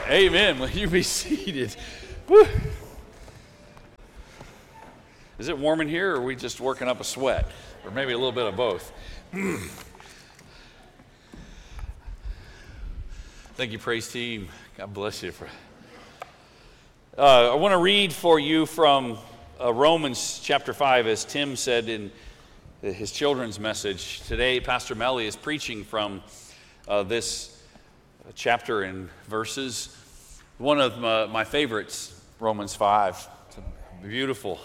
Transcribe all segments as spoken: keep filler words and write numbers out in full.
Amen. Will you be seated? Woo. Is it warm in here, or are we just working up a sweat? Or maybe a little bit of both? Thank you, praise team. God bless you. For. Uh, I want to read for you from uh, Romans chapter five, as Tim said in his children's message. Today, Pastor Melly is preaching from uh, this chapter and verses. One of my, my favorites, Romans five. It's beautiful.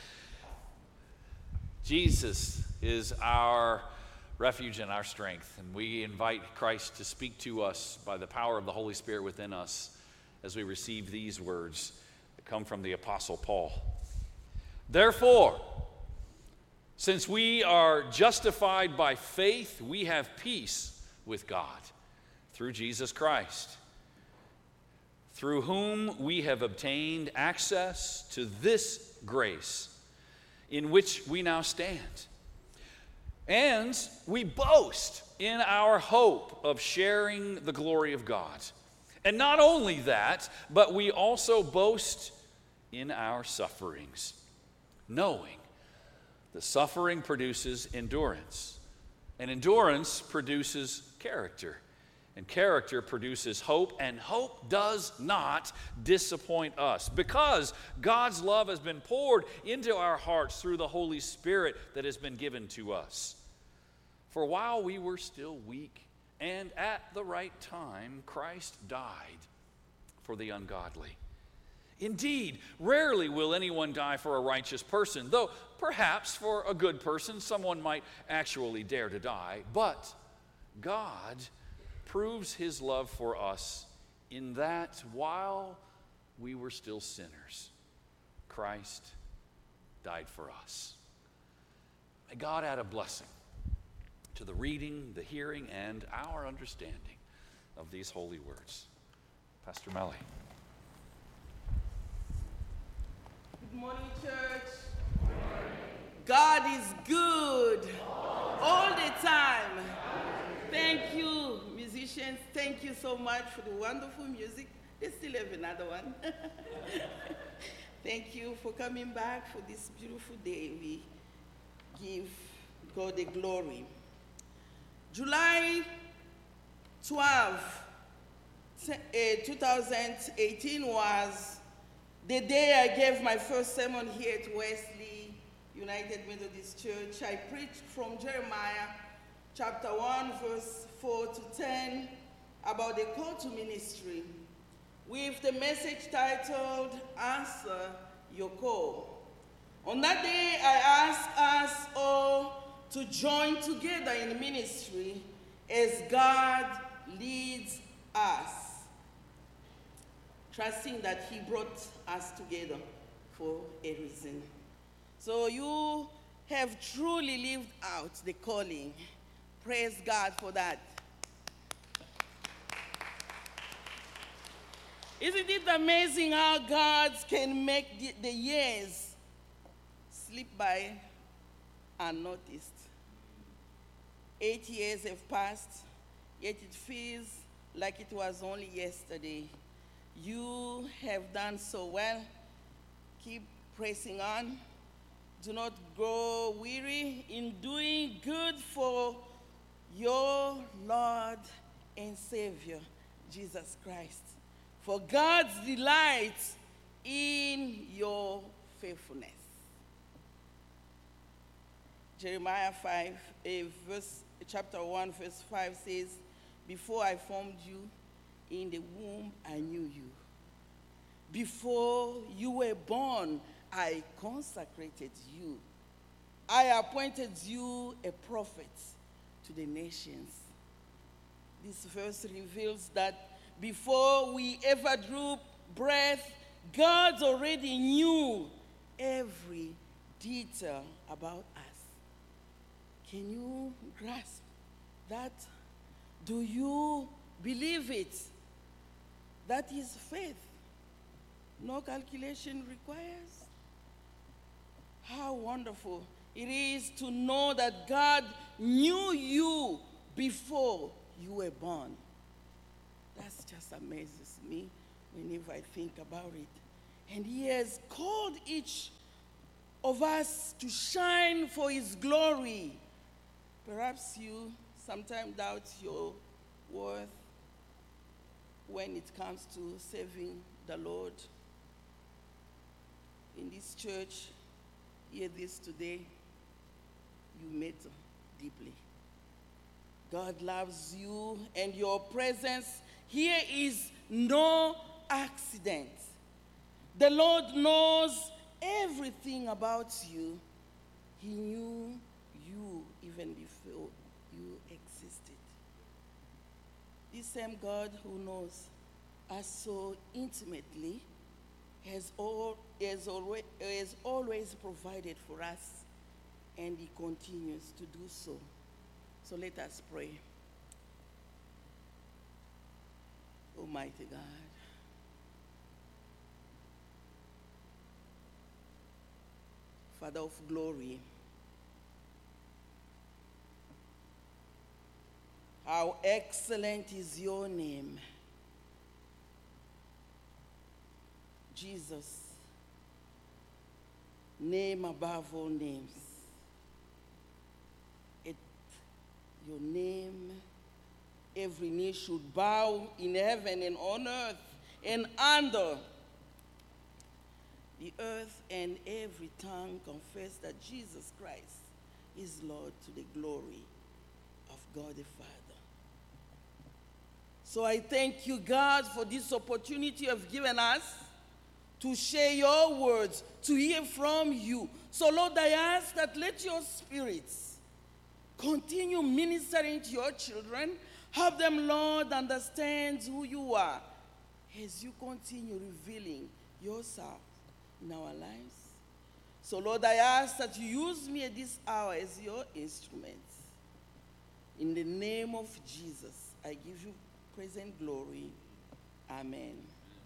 Jesus is our refuge and our strength, and we invite Christ to speak to us by the power of the Holy Spirit within us as we receive these words that come from the Apostle Paul. Therefore, since we are justified by faith, we have peace with God through Jesus Christ, through whom we have obtained access to this grace in which we now stand. And we boast in our hope of sharing the glory of God. And not only that, but we also boast in our sufferings, knowing that suffering produces endurance, and endurance produces character. And character produces hope, and hope does not disappoint us, because God's love has been poured into our hearts through the Holy Spirit that has been given to us. For while we were still weak, and at the right time, Christ died for the ungodly. Indeed, rarely will anyone die for a righteous person, though perhaps for a good person someone might actually dare to die. But God proves his love for us in that while we were still sinners, Christ died for us. May God add a blessing to the reading, the hearing, and our understanding of these holy words. Pastor Melly. Good morning, church. Good morning. God is good all the time. Thank you, musicians. Thank you so much for the wonderful music. They still have another one. Thank you for coming back for this beautiful day. We give God the glory. July twelfth, twenty eighteen was the day I gave my first sermon here at Wesley United Methodist Church. I preached from Jeremiah chapter one, verse four to ten, about the call to ministry, with the message titled, Answer Your Call. On that day, I asked us all to join together in ministry as God leads us, trusting that he brought us together for a reason. So you have truly lived out the calling. Praise God for that. Isn't it amazing how God can make the, the years slip by unnoticed? Eight years have passed, yet it feels like it was only yesterday. You have done so well. Keep pressing on. Do not grow weary in doing good for your Lord and Savior, Jesus Christ. For God's delights in your faithfulness. Jeremiah five, uh, verse, chapter one, verse five says, before I formed you in the womb, I knew you. Before you were born, I consecrated you. I appointed you a prophet to the nations. This verse reveals that before we ever drew breath, God already knew every detail about us. Can you grasp that? Do you believe it? That is faith. No calculation requires. How wonderful it is to know that God knew you before you were born. That just amazes me whenever I think about it. And he has called each of us to shine for his glory. Perhaps you sometimes doubt your worth when it comes to serving the Lord. In this church, hear this today, you matter deeply. God loves you, and your presence here is no accident. The Lord knows everything about you. He knew you even before you existed. This same God who knows us so intimately has, all, has, always, has always provided for us, and he continues to do so. So let us pray. Almighty God, Father of glory, how excellent is your name. Jesus, name above all names. At your name, every knee should bow in heaven and on earth and under the earth, and every tongue confess that Jesus Christ is Lord, to the glory of God the Father. So I thank you, God, for this opportunity you have given us to share your words, to hear from you. So, Lord, I ask that let your spirits continue ministering to your children. Help them, Lord, understand who you are as you continue revealing yourself in our lives. So, Lord, I ask that you use me at this hour as your instrument. In the name of Jesus, I give you praise and glory. Amen.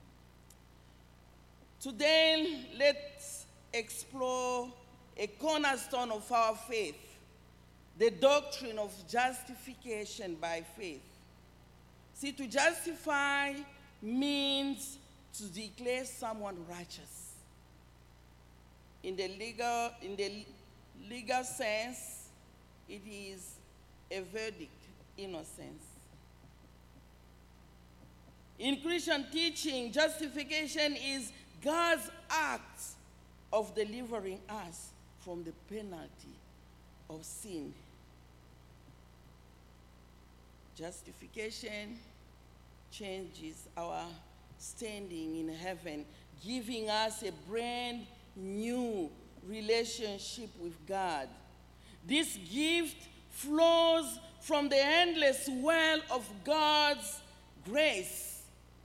Today, let's explore a cornerstone of our faith, the doctrine of justification by faith. See, to justify means to declare someone righteous. In the legal, in the legal sense, it is a verdict, innocence. In Christian teaching, justification is God's act of delivering us from the penalty of sin. Justification changes our standing in heaven, giving us a brand new relationship with God. This gift flows from the endless well of God's grace,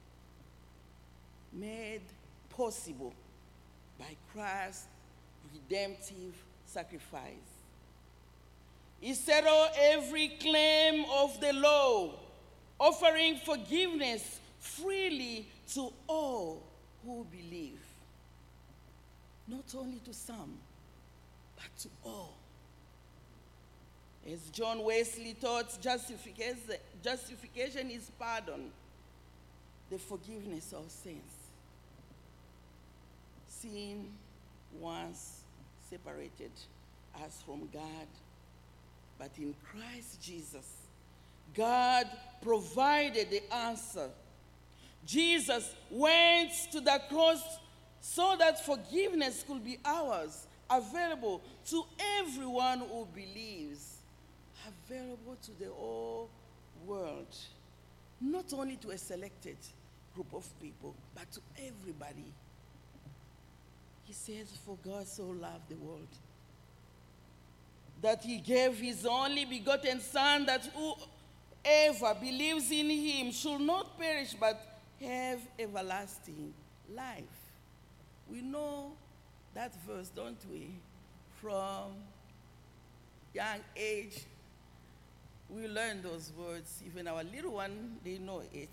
made possible by Christ's redemptive sacrifice. He settled every claim of the law, offering forgiveness freely to all who believe. Not only to some, but to all. As John Wesley taught, justification, justification is pardon, the forgiveness of sins. Sin once separated us from God, but in Christ Jesus, God provided the answer. Jesus went to the cross so that forgiveness could be ours, available to everyone who believes, available to the whole world, not only to a selected group of people, but to everybody. He says, for God so loved the world that he gave his only begotten Son, that whoever believes in him should not perish but have everlasting life. We know that verse, don't we? From young age, we learn those words. Even our little one, they know it.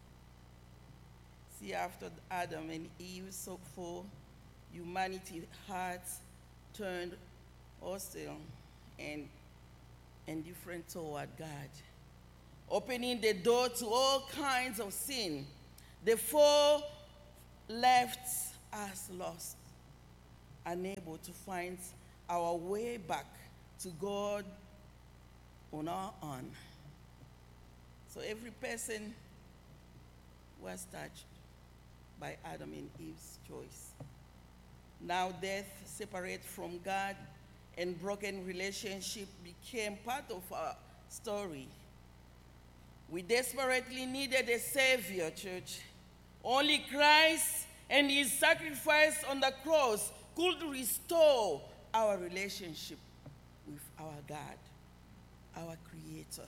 See, after Adam and Eve, so for humanity, hearts turned hostile and indifferent toward God, opening the door to all kinds of sin. The fall left us lost, unable to find our way back to God on our own. So every person was touched by Adam and Eve's choice. Now death, separate from God, and broken relationship became part of our story. We desperately needed a Savior, church. Only Christ and his sacrifice on the cross could restore our relationship with our God, our Creator.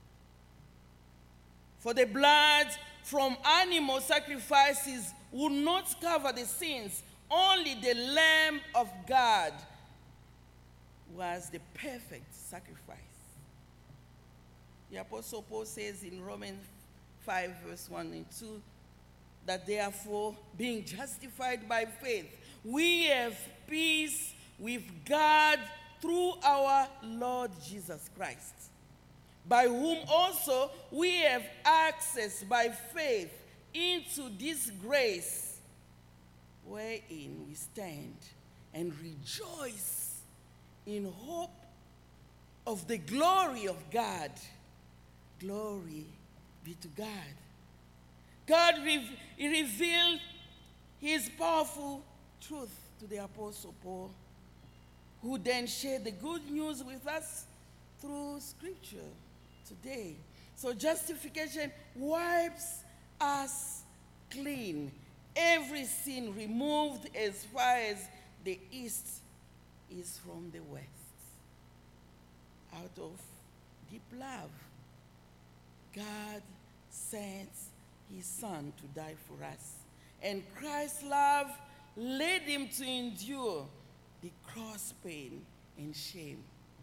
For the blood from animal sacrifices would not cover the sins. Only the Lamb of God was the perfect sacrifice. The Apostle Paul says in Romans five, verse one and two, that therefore, being justified by faith, we have peace with God through our Lord Jesus Christ, by whom also we have access by faith into this grace wherein we stand and rejoice in hope of the glory of God. Glory be to God. God re- revealed his powerful truth to the Apostle Paul, who then shared the good news with us through Scripture today. So justification wipes us clean. Every sin removed as far as the east is from the west. Out of deep love, God sent his Son to die for us. And Christ's love led him to endure the cross pain and shame.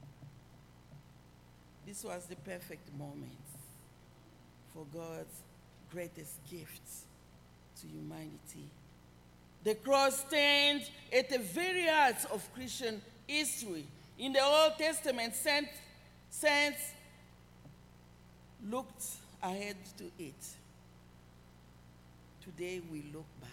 This was the perfect moment for God's greatest gift to humanity. The cross stands at the very heart of Christian history. In the Old Testament, saints, saints looked ahead to it. Today we look back.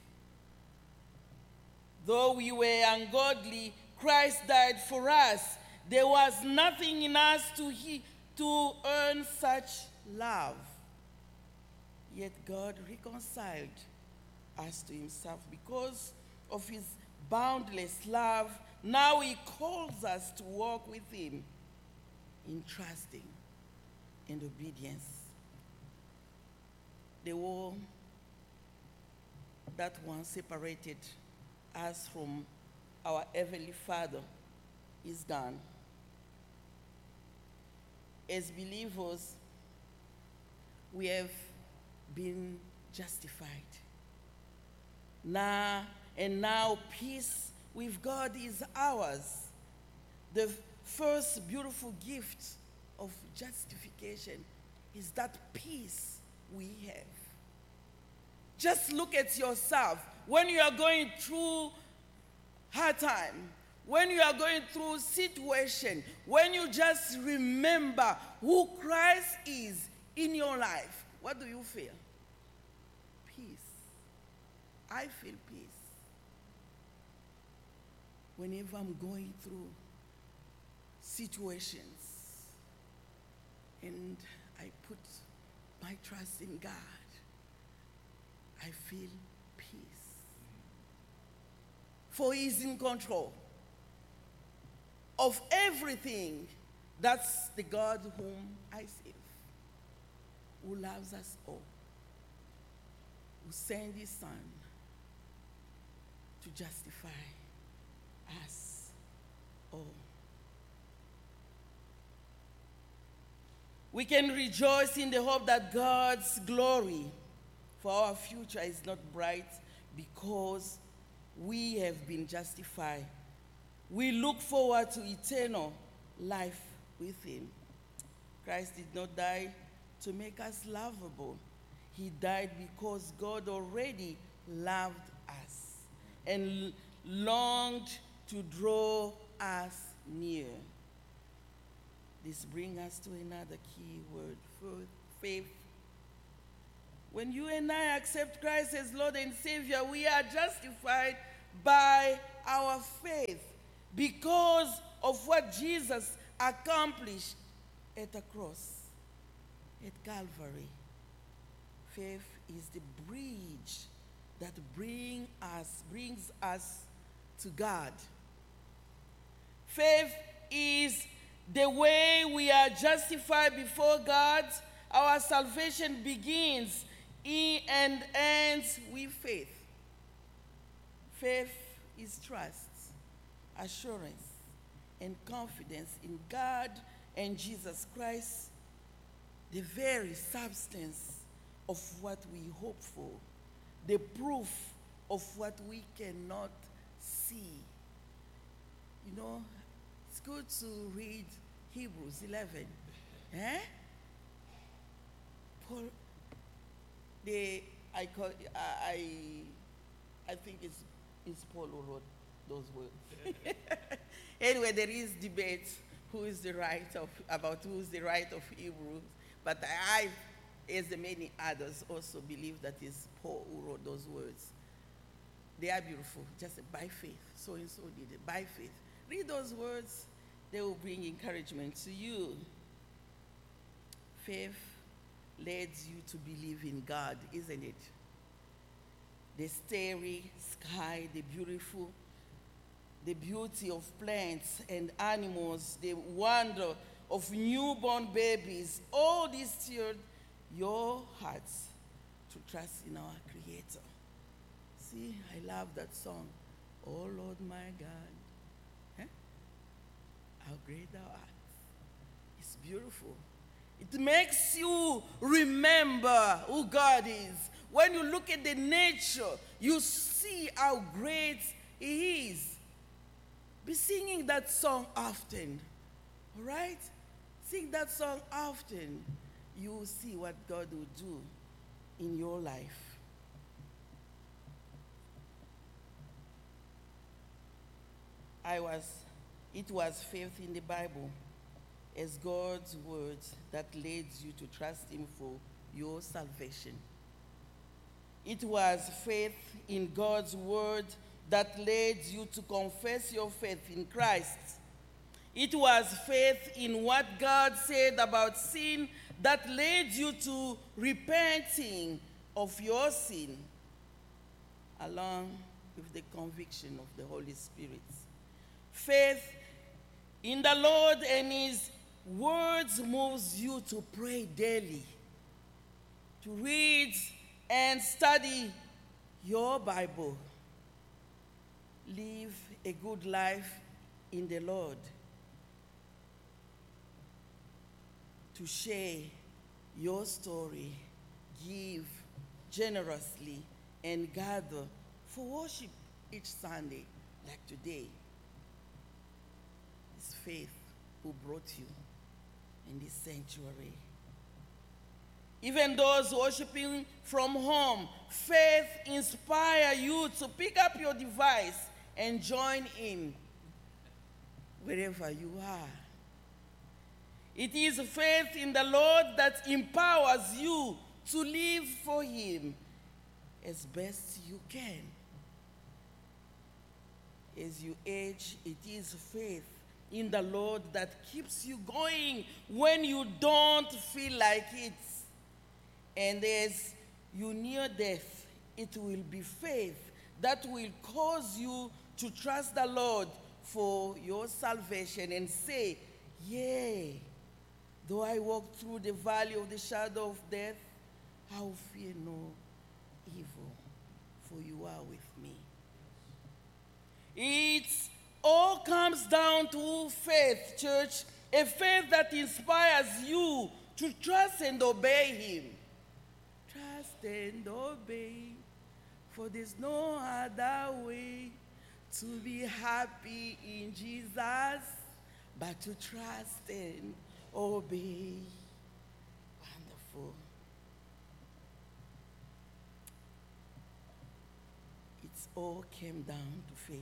Though we were ungodly, Christ died for us. There was nothing in us to, he, to earn such love. Yet God reconciled us to himself because of his boundless love. Now he calls us to walk with him in trusting and obedience. The wall that once separated us from our Heavenly Father is gone. As believers, we have been justified. Now and now peace with God is ours. The first beautiful gift of justification is that peace we have. Just look at yourself. When you are going through hard time, when you are going through situation, when you just remember who Christ is in your life, what do you feel? Peace. I feel peace. Whenever I'm going through situations and I put my trust in God, I feel peace. For he is in control of everything. That's the God whom I serve, who loves us all, who sent his Son to justify us all. We can rejoice in the hope that God's glory for our future is not bright because we have been justified. We look forward to eternal life with him. Christ did not die to make us lovable. He died because God already loved us and longed to draw us near. This brings us to another key word, faith. When you and I accept Christ as Lord and Savior, we are justified by our faith because of what Jesus accomplished at the cross, at Calvary. Faith is the bridge that bring us, brings us to God. Faith is the way we are justified before God. Our salvation begins and ends with faith. Faith is trust, assurance, and confidence in God and Jesus Christ, the very substance of what we hope for, the proof of what we cannot see. You know, it's good to read Hebrews eleven. Eh? Paul, the, I, call, I, I think it's, it's Paul who wrote those words. Anyway, there is debate who is the writer of, about who is the writer of Hebrews, but I, as the many others, also believe that it's Paul who wrote those words. They are beautiful, just by faith. So and so did it, by faith. Read those words, they will bring encouragement to you. Faith leads you to believe in God, isn't it? The starry sky, the beautiful, the beauty of plants and animals, the wonder of newborn babies, all these stirred your hearts to trust in our Creator. See, I love that song. Oh Lord my God, huh? How great thou art. It's beautiful. It makes you remember who God is. When you look at the nature, you see how great He is. Be singing that song often, all right? Sing that song often. You will see what God will do in your life. I was, it was faith in the Bible as God's words that leads you to trust Him for your salvation. It was faith in God's word that led you to confess your faith in Christ. It was faith in what God said about sin that led you to repenting of your sin, along with the conviction of the Holy Spirit. Faith in the Lord and His words moves you to pray daily, to read and study your Bible. Live a good life in the Lord. To share your story, give generously, and gather for worship each Sunday, like today. It's faith who brought you in this sanctuary. Even those worshiping from home, faith inspires you to pick up your device and join in wherever you are. It is faith in the Lord that empowers you to live for Him as best you can. As you age, it is faith in the Lord that keeps you going when you don't feel like it. And as you near death, it will be faith that will cause you to trust the Lord for your salvation and say, yea, though I walk through the valley of the shadow of death, I will fear no evil, for you are with me. It all comes down to faith, church, a faith that inspires you to trust and obey Him. Trust and obey, for there's no other way to be happy in Jesus but to trust and obey. Wonderful. It's all came down to faith.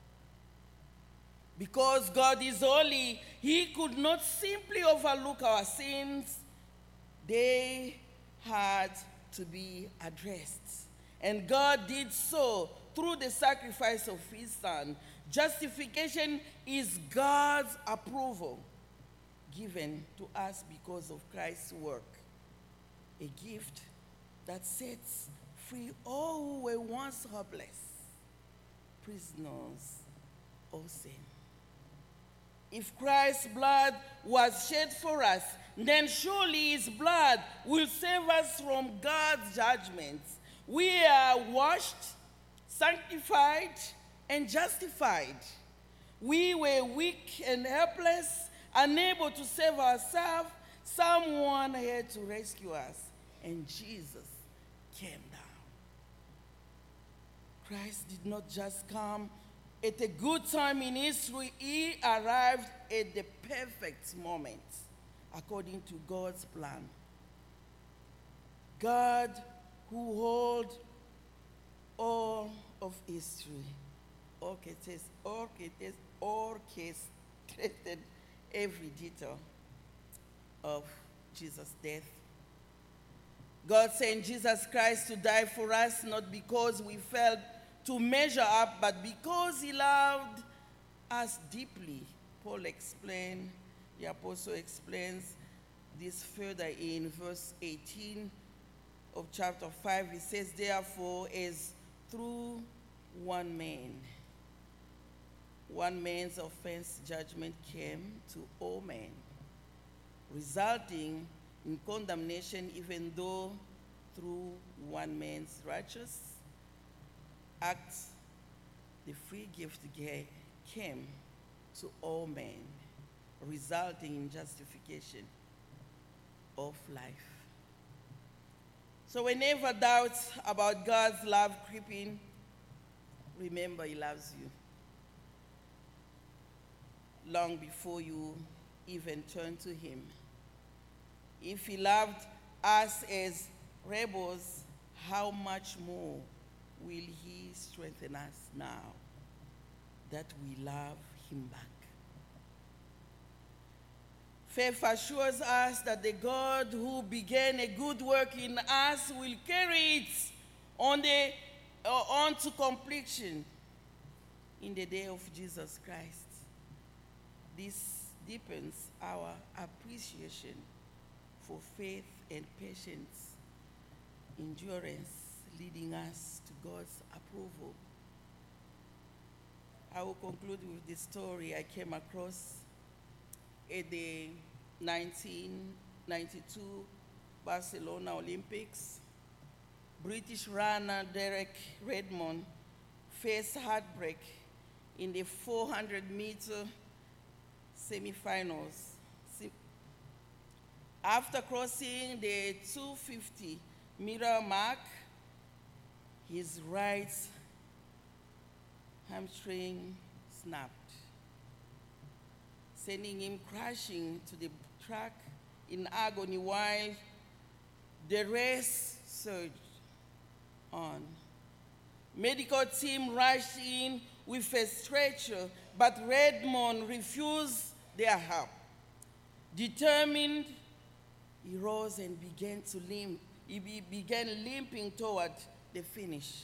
Because God is holy, He could not simply overlook our sins. They had to be addressed. And God did so through the sacrifice of his son. Justification is God's approval given to us because of Christ's work. A gift that sets free all who were once hopeless, prisoners of sin. If Christ's blood was shed for us, then surely his blood will save us from God's judgments. We are washed, sanctified, and justified. We were weak and helpless, unable to save ourselves. Someone had to rescue us, and Jesus came down. Christ did not just come at a good time in history, he arrived at the perfect moment, according to God's plan. God, who holds all of history, orchestrated, orchestrated every detail of Jesus' death. God sent Jesus Christ to die for us, not because we failed to measure up, but because he loved us deeply. Paul explained, the apostle explains this further in verse eighteen of chapter five. He says, therefore, as through one man, one man's offense judgment came to all men, resulting in condemnation, even though through one man's righteous acts, the free gift came to all men, resulting in justification of life. So whenever doubts about God's love creep in, remember he loves you. Long before you even turn to him. If he loved us as rebels, how much more will he strengthen us now that we love him back? Faith assures us that the God who began a good work in us will carry it on, the, uh, on to completion in the day of Jesus Christ. This deepens our appreciation for faith and patience, endurance, leading us to God's approval. I will conclude with the story I came across at the nineteen ninety-two Barcelona Olympics. British runner Derek Redmond faced heartbreak in the four hundred meter semifinals. After crossing the two hundred fifty meter mark, his right hamstring snapped, sending him crashing to the track in agony while the race surged on. Medical team rushed in with a stretcher, but Redmond refused their help. Determined, he rose and began to limp. He be, began limping toward the finish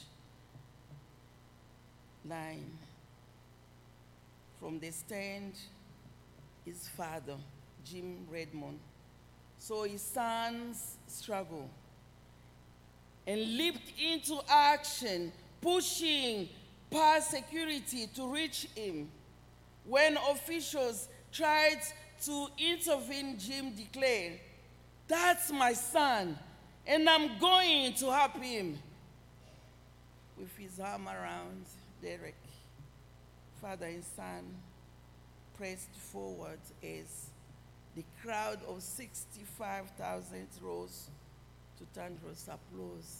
line. From the stand, his father, Jim Redmond, saw his son's struggle and leaped into action, pushing past security to reach him. When officials tried to intervene, Jim declared, "That's my son, and I'm going to help him." With his arm around Derek, father and son pressed forward as the crowd of sixty-five thousand rose to thunderous applause.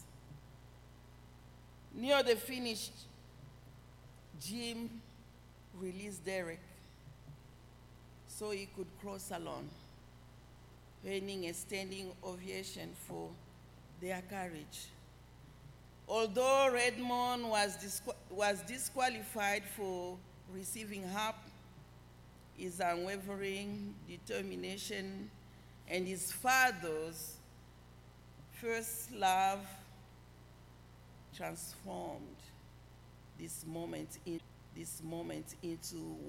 Near the finish, Jim released Derek so he could cross alone, earning a standing ovation for their courage. Although Redmond was, disqual- was disqualified for receiving help, his unwavering determination and his father's first love transformed this moment in this moment into